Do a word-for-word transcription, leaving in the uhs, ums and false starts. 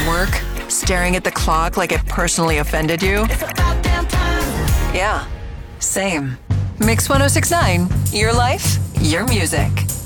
at work, staring at the clock like it personally offended you? Yeah, same. Mix one oh six point nine, your life, your music.